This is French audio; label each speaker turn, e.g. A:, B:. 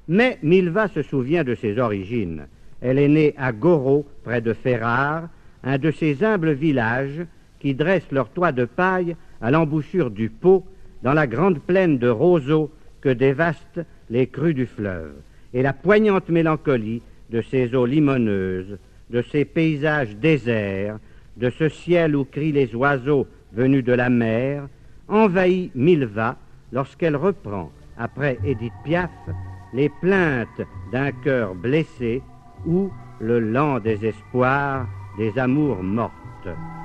A: Mais Milva se souvient de ses origines. Elle est née à Goro, près de Ferrare, un de ces humbles villages qui dressent leurs toits de paille à l'embouchure du Pô, dans la grande plaine de roseaux que dévastent les crues du fleuve. Et la poignante mélancolie de ces eaux limoneuses, de ces paysages déserts, de ce ciel où crient les oiseaux venus de la mer, envahit Milva lorsqu'elle reprend, après Édith Piaf, les plaintes d'un cœur blessé ou le lent désespoir des amours mortes.